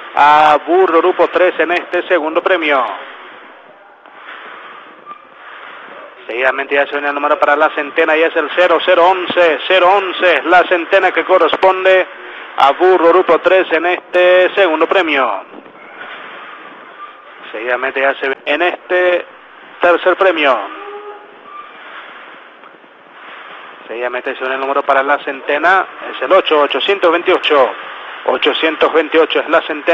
a Burro Grupo 3 en este segundo premio. Seguidamente ya se viene el número para la centena y es el 0011 es la centena que corresponde a Burro Grupo 3 en este segundo premio. Seguidamente ya se viene en este tercer premio. Seguidamente se viene el número para la centena, es el 828 es la centena.